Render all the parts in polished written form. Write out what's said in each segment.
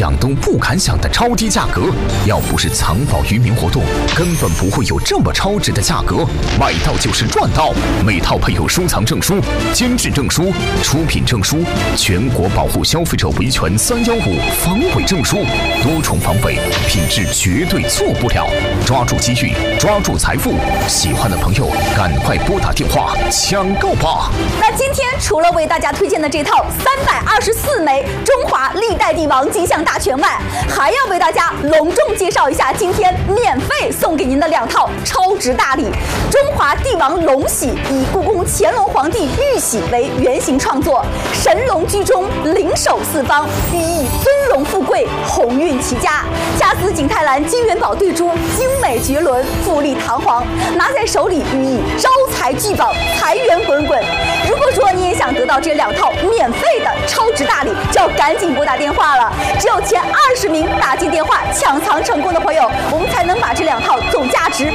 想都不敢想的超低价格。要不是藏宝渔民活动，根本不会有这么超值的价格。买到就是赚到，每套配有收藏证书、监制证书、出品证书、全国保护消费者维权315防伪证书，多重防伪，品质绝对错不了。抓住机遇，抓住财富，喜欢的朋友赶快拨打电话抢购吧。 那今天除了为大家推荐的这套324枚中华历代帝王金像大全外，还要为大家隆重介绍一下今天免费送给您的2套超值大礼。中华帝王龙玺以故宫乾隆皇帝玉玺为原型创作，神龙居中，灵首四方，寓意尊荣富贵，鸿运齐家。掐丝景泰蓝金元宝对珠，精美绝伦，富丽堂皇，拿在手里寓意招财聚宝，财源滚滚。如果说你也想得到这2套免费的超值大礼，就要赶紧拨打电话了。只有前20名打进电话抢藏成功的朋友，我们才能把这2套总价值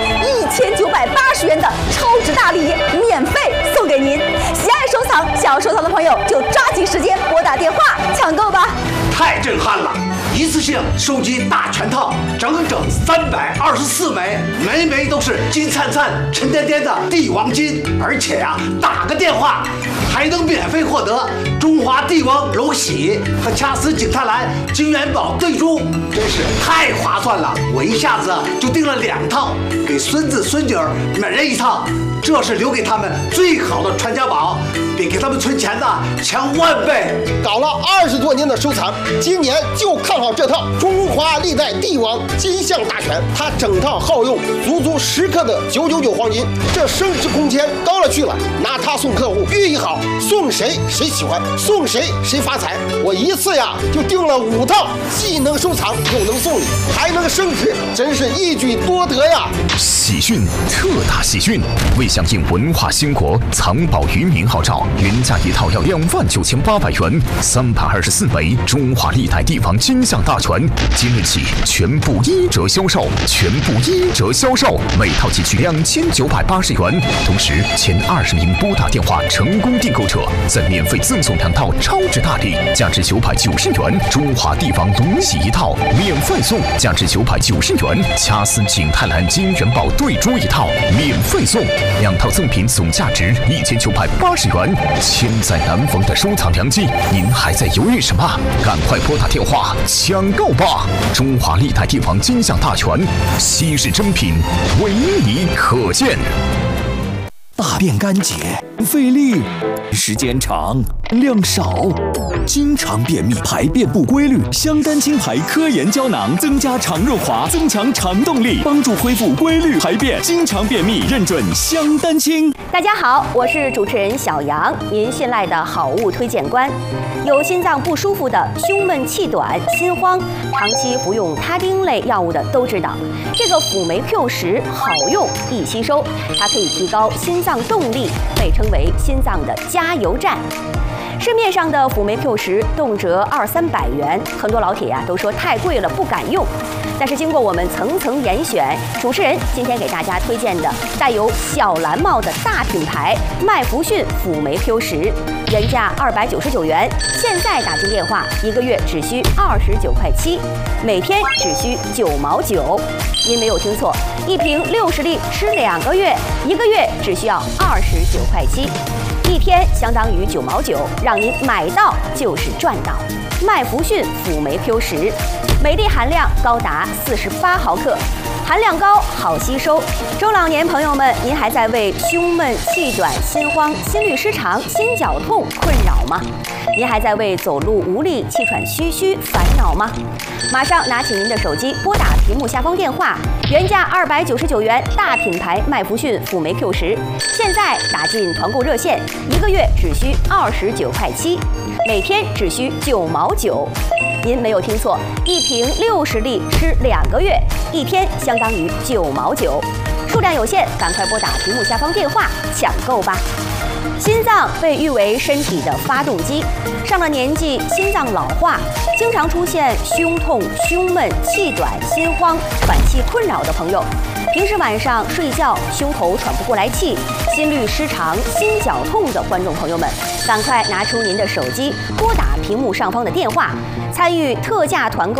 1980元的超值大礼免费送给您。喜爱收藏、想要收藏的朋友，就抓紧时间拨打电话抢购吧！ 太震撼了！一次性收集大全套，整324枚，枚枚都是金灿灿、沉甸甸的帝王金，而且打个电话还能免费获得中华帝王龙玺和掐丝景泰蓝金元宝对珠，真是太划算了！我一下子就订了2套，给孙子孙女每人1套，这是留给他们最好的传家宝，比给他们存钱的强10000倍。 搞了20多年的收藏，今年就看好这套中华历代帝王金像大全，它整套耗用足10克的999黄金，这升值空间高了去了。拿它送客户，寓意好，送谁谁喜欢，送谁谁发财。我一次就订了5套，既能收藏又能送礼，还能升值，真是一举多得呀！ 喜讯，特大喜讯！为响应文化兴国、藏宝于民号召，原价1套要29800元，324枚中华历代帝王金像大全，今日起全部1折销售，每套仅需2980元。同时，前20名拨打电话成功订购者，再免费赠送2套超值大礼，价值990元，中华帝王龙玺1套，免费送价值990元，掐丝景泰蓝金元宝对珠1套，免费送2套赠品，总价值1980元。千载难逢的收藏良机，您还在犹豫什么？赶快拨打电话抢购吧！中华历代帝王金像大全，稀世珍品，唯你可见。 大便干结，费力，时间长，量少，经常便秘，排便不规律。香丹清排科研胶囊增加肠润滑，增强肠动力，帮助恢复规律排便。经常便秘认准香丹清。 大家好，我是主持人小杨，您信赖的好物推荐官。有心脏不舒服的、胸闷气短、心慌，长期服用他汀类药物的都知道，这个辅酶 Q10好用易吸收，它可以提高心脏动力，被称为心脏的加油站。市面上的辅酶 Q10动辄200-300元，很多老铁都说太贵了，不敢用。但是经过我们层层严选，主持人今天给大家推荐的带有小蓝帽的大品牌麦弗逊辅酶 Q10，原价299元，现在打进电话1个月只需29.7块，每天只需9毛9。您没有听错，一瓶60粒吃2个月，1个月只需要29.7块，一天相当于9毛9，让您买到就是赚到。麦弗逊辅酶 Q10，每粒含量高达48毫克，含量高，好吸收。中老年朋友们，您还在为胸闷、气短、心慌、心律失常、心绞痛困扰吗？您还在为走路无力、气喘吁吁烦恼吗？马上拿起您的手机，拨打屏幕下方电话，原价299元，大品牌麦弗逊辅酶 Q10，现在打进团购热线，1个月只需29.7块，每天只需9毛9。您没有听错，一瓶60粒吃2个月，一天相当于9毛9。数量有限，赶快拨打屏幕下方电话抢购吧。心脏被誉为身体的发动机，上了年纪，心脏老化，经常出现胸痛、胸闷、气短、心慌、喘气困扰的朋友，平时晚上睡觉胸口喘不过来气、心律失常、心绞痛的观众朋友们，赶快拿出您的手机，拨打屏幕上方的电话，参与特价团购。